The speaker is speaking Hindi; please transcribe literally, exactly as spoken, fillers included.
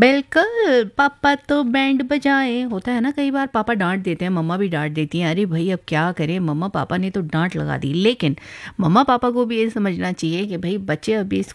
बिल्कुल, पापा तो बैंड बजाएँ, होता है ना कई बार पापा डाँट देते हैं, मम्मा भी डाँट देती हैं, अरे भई अब क्या करें, मम्मा-पापा ने तो डाँट लगा दी। लेकिन मम्मा-पापा को भी ये समझना चाहिए कि भई बच्चे अभी